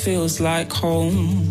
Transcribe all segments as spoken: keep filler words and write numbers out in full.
Feels like home.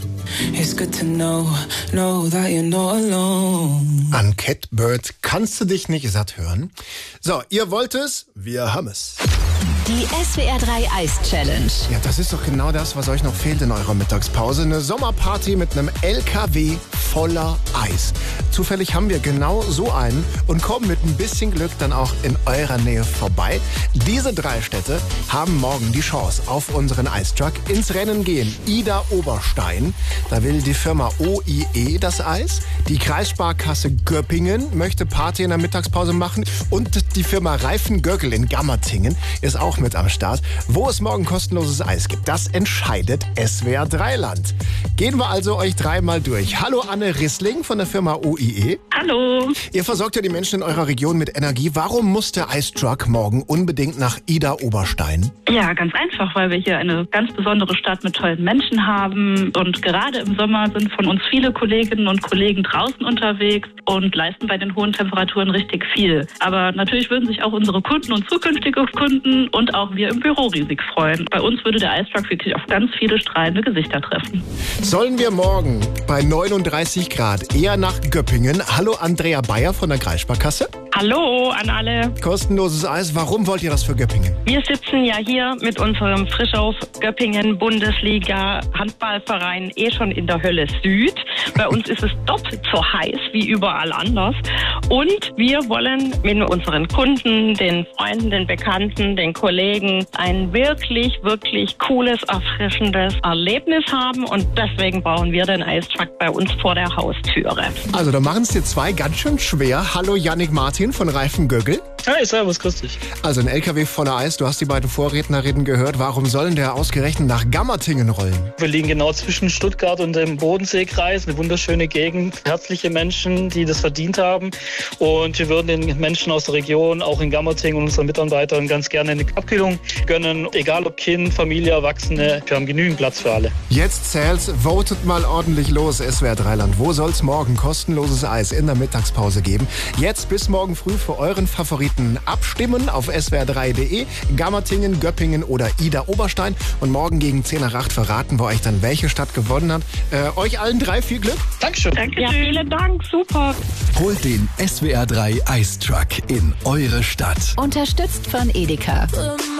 It's good to know, know that you're not alone. An Catbird kannst du dich nicht satt hören. So, ihr wollt es, wir haben es. Die S W R drei Eis Challenge. Ja, das ist doch genau das, was euch noch fehlt in eurer Mittagspause. Eine Sommerparty mit einem L K W voller Eis. Zufällig haben wir genau so einen und kommen mit ein bisschen Glück dann auch in eurer Nähe vorbei. Diese drei Städte haben morgen die Chance auf unseren Eistruck ins Rennen gehen. Ida Oberstein, da will die Firma O I E das Eis. Die Kreissparkasse Göppingen möchte Party in der Mittagspause machen. Und die Firma Reifen-Göggel in Gammertingen ist auch mit am Start. Wo es morgen kostenloses Eis gibt, das entscheidet S W R drei Land. Gehen wir also euch dreimal durch. Hallo Anne Rissling von der Firma O I E. Hallo. Ihr versorgt ja die Menschen in eurer Region mit Energie. Warum muss der Eistruck morgen unbedingt nach Ida Oberstein? Ja, ganz einfach, weil wir hier eine ganz besondere Stadt mit tollen Menschen haben. Und gerade im Sommer sind von uns viele Kolleginnen und Kollegen draußen unterwegs und leisten bei den hohen Temperaturen richtig viel. Aber natürlich würden sich auch unsere Kunden und zukünftige Kunden und auch wir im Büro riesig freuen. Bei uns würde der Eistruck wirklich auf ganz viele strahlende Gesichter treffen. Sollen wir morgen bei neununddreißig Grad eher nach Göppingen? Hallo Andrea Bayer von der Kreissparkasse. Hallo an alle. Kostenloses Eis, warum wollt ihr das für Göppingen? Wir sitzen ja hier mit unserem Frischauf Göppingen Bundesliga Handballverein eh schon in der Hölle Süd. Bei uns ist es doppelt so heiß wie überall anders. Und wir wollen mit unseren Kunden, den Freunden, den Bekannten, den Kollegen ein wirklich, wirklich cooles, erfrischendes Erlebnis haben. Und deswegen bauen wir den Eistruck bei uns vor der Haustüre. Also da machen es dir zwei ganz schön schwer. Hallo Yannick Martin von Reifen-Göggel. Hi, servus, grüß dich. Also ein L K W voller Eis, du hast die beiden Vorrednerinnen gehört. Warum sollen der ausgerechnet nach Gammertingen rollen? Wir liegen genau zwischen Stuttgart und dem Bodenseekreis, eine wunderschöne Gegend, herzliche Menschen, die das verdient haben. Und wir würden den Menschen aus der Region, auch in Gammertingen und unseren Mitarbeitern ganz gerne eine Abkühlung gönnen. Egal ob Kind, Familie, Erwachsene, wir haben genügend Platz für alle. Jetzt zählt's, votet mal ordentlich los, S W R drei Land. Wo soll's morgen kostenloses Eis in der Mittagspause geben? Jetzt bis morgen früh für euren Favoriten abstimmen auf S W R drei Punkt de, Gammertingen, Göppingen oder Ida Oberstein. Und morgen gegen zehn nach acht verraten wir euch dann, welche Stadt gewonnen hat. Äh, euch allen drei viel Glück. Dankeschön. Ja, vielen Dank, super. Holt den S W R drei Eistruck in eure Stadt. Unterstützt von Edeka.